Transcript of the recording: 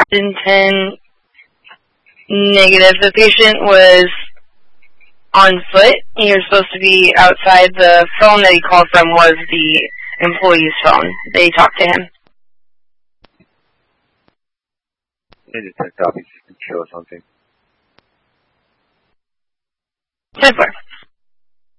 Washington, negative. The patient was on foot. He was supposed to be outside. The phone that he called from was the employee's phone. They talked to him. Maybe 10 copies. You can show us something. 10-4.